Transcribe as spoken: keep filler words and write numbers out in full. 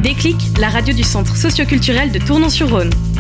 Déclic, la radio du centre socioculturel de Tournon-sur-Rhône.